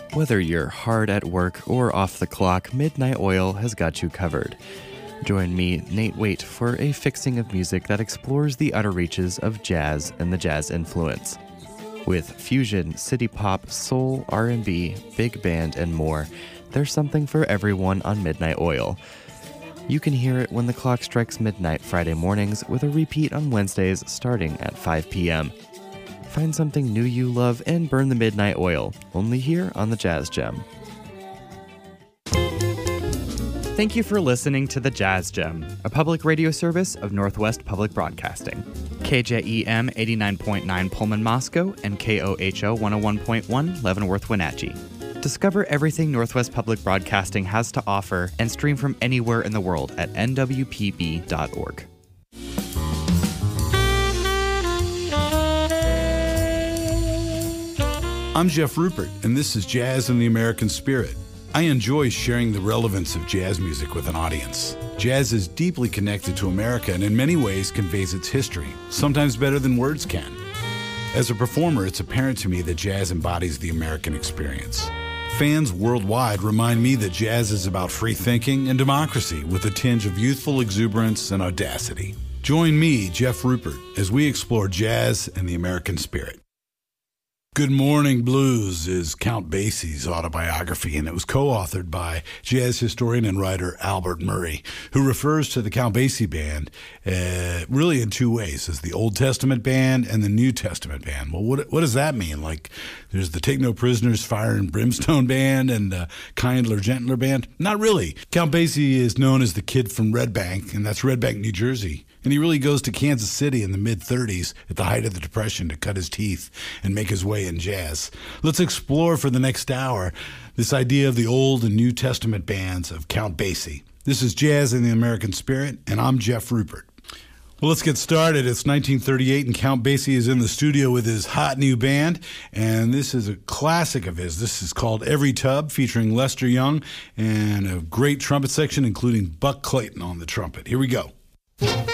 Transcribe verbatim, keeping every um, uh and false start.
Whether you're hard at work or off the clock, Midnight Oil has got you covered. Join me, Nate Waite, for a fixing of music that explores the outer reaches of jazz and the jazz influence. With fusion, city pop, soul, R and B, big band, and more, there's something for everyone on Midnight Oil. You can hear it when the clock strikes midnight Friday mornings, with a repeat on Wednesdays starting at five p.m. Find something new you love and burn the Midnight Oil, only here on the Jazz Gem. Thank you for listening to the Jazz Gem, a public radio service of Northwest Public Broadcasting. K J E M eighty-nine point nine Pullman, Moscow, and K O H O one oh one point one Leavenworth, Wenatchee. Discover everything Northwest Public Broadcasting has to offer and stream from anywhere in the world at N W P B dot org. I'm Jeff Rupert, and this is Jazz in the American Spirit. I enjoy sharing the relevance of jazz music with an audience. Jazz is deeply connected to America and in many ways conveys its history, sometimes better than words can. As a performer, it's apparent to me that jazz embodies the American experience. Fans worldwide remind me that jazz is about free thinking and democracy with a tinge of youthful exuberance and audacity. Join me, Jeff Rupert, as we explore jazz and the American spirit. Good Morning Blues is Count Basie's autobiography, and it was co-authored by jazz historian and writer Albert Murray, who refers to the Count Basie Band uh, really in two ways, as the Old Testament Band and the New Testament Band. Well, what what does that mean? Like, there's the Take No Prisoners Fire and Brimstone Band and the Kindler Gentler Band? Not really. Count Basie is known as the kid from Red Bank, and that's Red Bank, New Jersey. And he really goes to Kansas City in the mid-thirties at the height of the Depression to cut his teeth and make his way in jazz. Let's explore for the next hour this idea of the Old and New Testament bands of Count Basie. This is Jazz in the American Spirit, and I'm Jeff Rupert. Well, let's get started. It's nineteen thirty-eight, and Count Basie is in the studio with his hot new band, and this is a classic of his. This is called Every Tub, featuring Lester Young, and a great trumpet section, including Buck Clayton on the trumpet. Here we go.